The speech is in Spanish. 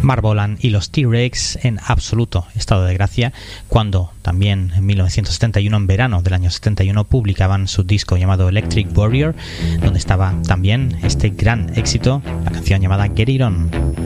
Marvolan y los T-Rex en absoluto estado de gracia cuando también en 1971, en verano del año 71, publicaban su disco llamado Electric Warrior, donde estaba también este gran éxito, la canción llamada Get It On.